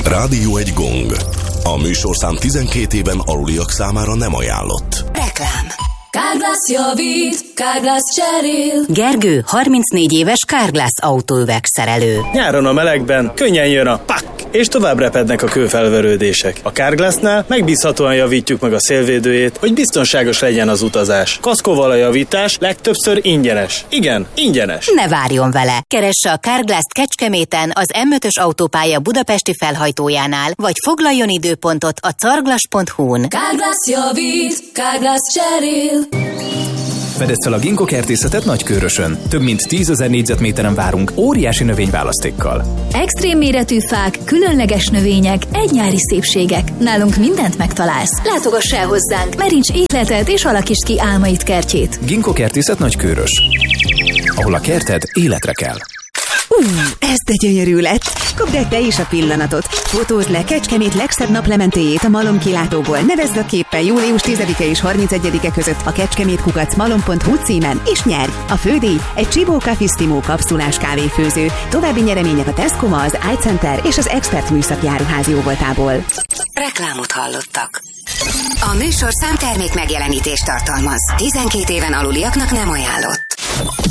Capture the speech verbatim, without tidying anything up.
Rádió egy gong. A műsorszám tizenkét éven aluliak számára nem ajánlott. Reklám. Carglass javít, Carglass cserél. Gergő, harmincnégy éves Carglass autóüvegszerelő. Nyáron a melegben könnyen jön a pak, és tovább repednek a kőfelverődések. A Carglassnál megbízhatóan javítjuk meg a szélvédőjét, hogy biztonságos legyen az utazás. Kaszkóval a javítás legtöbbször ingyenes. Igen, ingyenes. Ne várjon vele! Keresse a Carglass-t Kecskeméten az em ötös autópálya budapesti felhajtójánál, vagy foglaljon időpontot a carglass pont hu-n. Carglass javít, Carglass cserél. Fedezd fel a Ginkgo kertészetet Nagykőrösön. Több mint tízezer négyzetméteren várunk óriási növényválasztékkal. Extrém méretű fák, különleges növények, egy nyári szépségek. Nálunk mindent megtalálsz. Látogass el hozzánk, meríts életet és alakítsd ki álmaid kertjét. Ginkgo kertészet Nagykőrös, ahol a kerted életre kell. Ú, ez de gyönyörű lett! Kapd el te is a pillanatot! Fotózd le Kecskemét legszebb naplementéjét a malomkilátóból. Nevezd a képpel július tizedike és harmincegyedike között a kecskemét kukac malom pont hu címen, és nyerj! A fődíj egy Csibó Cafissimo kapszulás kávéfőző. További nyeremények a Tesco, az iCenter és az Expert műszaki áruház jóvoltából. Reklámot hallottak. A műsorszám termék megjelenítést tartalmaz. tizenkét éven aluliaknak nem ajánlott.